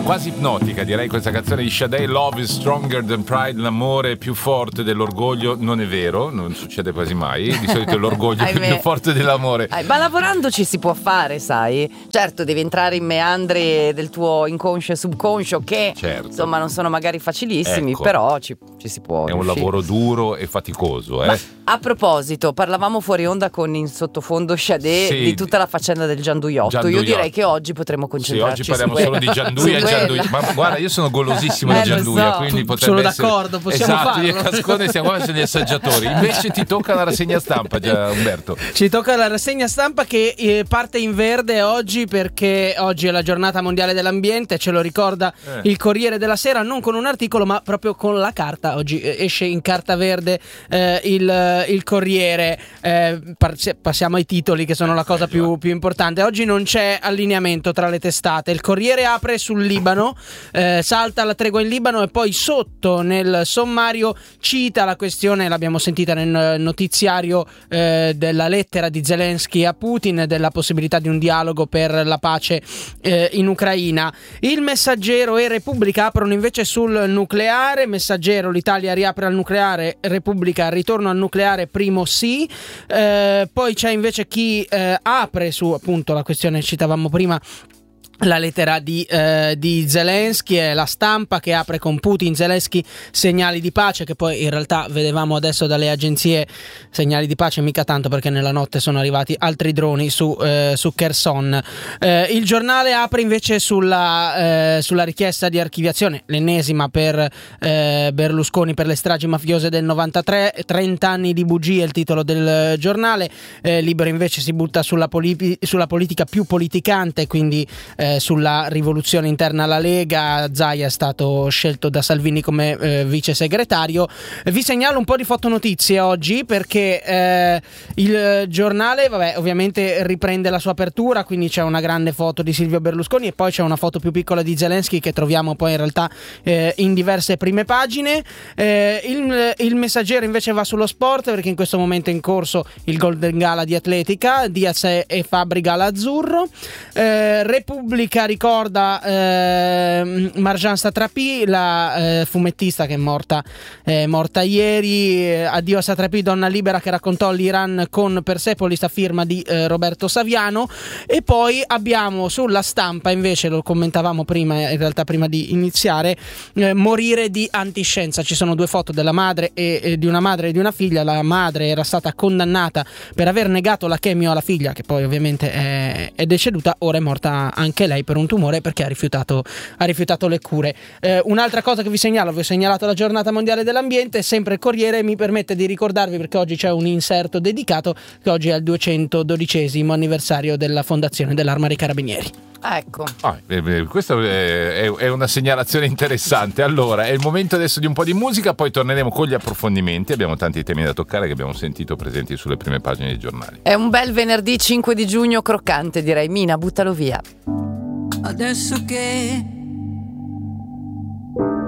quasi ipnotica, direi, questa canzone di Sade. Love is stronger than pride. L'amore è più forte dell'orgoglio. Non è vero, non succede quasi mai. Di solito è l'orgoglio che è più forte dell'amore. Ma lavorandoci si può fare, sai? Certo, devi entrare in meandri del tuo inconscio e subconscio che insomma non sono magari facilissimi, però ci si può riuscire. Un lavoro duro e faticoso. Ma a proposito, parlavamo fuori onda con in sottofondo Sade di tutta la faccenda del gianduiotto. Io direi che oggi potremmo concentrarci oggi parliamo solo di Gianduia e Gianduia. Ma guarda, io sono golosissimo di Gianduia, quindi potrebbe essere... Sono d'accordo, possiamo farlo. Io e Cascone siamo qua gli assaggiatori. Invece ti tocca la rassegna stampa, Umberto. Ci tocca la rassegna stampa che parte in verde oggi, perché oggi è la giornata mondiale dell'ambiente, ce lo ricorda il Corriere della Sera, non con un articolo ma proprio con la carta. Oggi esce in carta verde il Corriere. Passiamo ai titoli, che sono la cosa più importante. Oggi non c'è allineamento tra le testate. Il Corriere apre sul Libano, salta la tregua in Libano, e poi sotto nel sommario cita la questione, l'abbiamo sentita nel notiziario, della lettera di Zelensky a Putin, della possibilità di un dialogo per la pace in Ucraina. Il Messaggero e Repubblica aprono invece sul nucleare. Messaggero: l'Italia riapre al nucleare. Repubblica: ritorno al nucleare, primo sì. Poi c'è invece chi apre su appunto la questione che citavamo prima, la lettera di Zelensky. È La Stampa che apre con Putin, Zelensky, segnali di pace, che poi in realtà vedevamo adesso dalle agenzie segnali di pace mica tanto, perché nella notte sono arrivati altri droni su Kherson. Il Giornale apre invece sulla richiesta di archiviazione, l'ennesima per Berlusconi, per le stragi mafiose del 93, 30 anni di bugie, il titolo del Giornale. Libero invece si butta sulla politica più politicante, quindi sulla rivoluzione interna alla Lega. Zaia è stato scelto da Salvini come vice segretario. Vi segnalo un po' di fotonotizie oggi, perché il Giornale ovviamente riprende la sua apertura, quindi c'è una grande foto di Silvio Berlusconi e poi c'è una foto più piccola di Zelensky che troviamo poi in realtà in diverse prime pagine. Il Messaggero invece va sullo sport, perché in questo momento è in corso il Golden Gala di atletica, Diaz e Fabbriga all'azzurro. Repubblica ricorda Marjan Satrapi, la fumettista che è morta ieri. Addio a Satrapi, donna libera che raccontò l'Iran con Persepolis, a firma di Roberto Saviano. E poi abbiamo sulla Stampa invece, lo commentavamo prima, in realtà prima di iniziare, morire di antiscienza. Ci sono due foto della madre e di una madre e di una figlia. La madre era stata condannata per aver negato la chemio alla figlia, che poi ovviamente è deceduta. Ora è morta anche lei per un tumore, perché ha rifiutato le cure. Un'altra cosa che vi ho segnalato la giornata mondiale dell'ambiente, sempre il Corriere mi permette di ricordarvi, perché oggi c'è un inserto dedicato, che oggi è il 212° anniversario della fondazione dell'Arma dei Carabinieri. Ecco. Questa è una segnalazione interessante. Allora, è il momento adesso di un po' di musica, poi torneremo con gli approfondimenti. Abbiamo tanti temi da toccare che abbiamo sentito presenti sulle prime pagine dei giornali. È un bel venerdì 5 di giugno croccante, direi. Mina, buttalo via. Adesso che